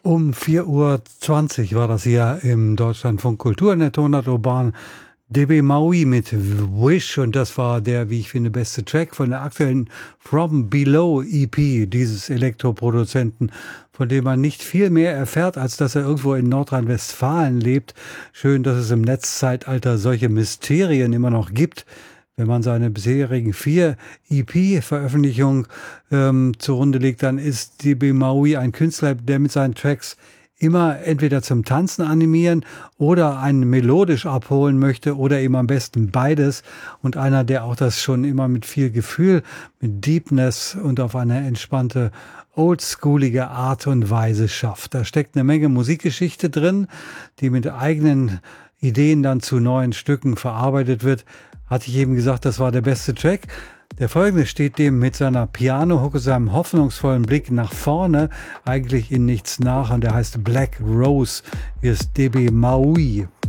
Um 4:20 Uhr war das hier im Deutschlandfunk Kultur in der Tonart Urban. DB Maui mit Wish, und das war der, wie ich finde, beste Track von der aktuellen From Below EP dieses Elektroproduzenten, von dem man nicht viel mehr erfährt, als dass er irgendwo in Nordrhein-Westfalen lebt. Schön, dass es im Netzzeitalter solche Mysterien immer noch gibt. Wenn man seine bisherigen 4 EP-Veröffentlichungen zugrunde legt, dann ist DB Maui ein Künstler, der mit seinen Tracks immer entweder zum Tanzen animieren oder einen melodisch abholen möchte oder eben am besten beides, und einer, der auch das schon immer mit viel Gefühl, mit Deepness und auf eine entspannte, oldschoolige Art und Weise schafft. Da steckt eine Menge Musikgeschichte drin, die mit eigenen Ideen dann zu neuen Stücken verarbeitet wird. Hatte ich eben gesagt, das war der beste Track. Der folgende steht dem mit seiner Piano-Hook und seinem hoffnungsvollen Blick nach vorne eigentlich in nichts nach, und der heißt Black Rose. Hier ist DB Maui.